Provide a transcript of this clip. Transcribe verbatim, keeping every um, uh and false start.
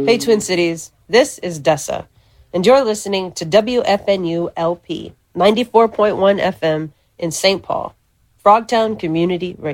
Hey, Twin Cities, this is Dessa, and you're listening to W F N U L P ninety-four point one F M in Saint Paul, Frogtown Community Radio.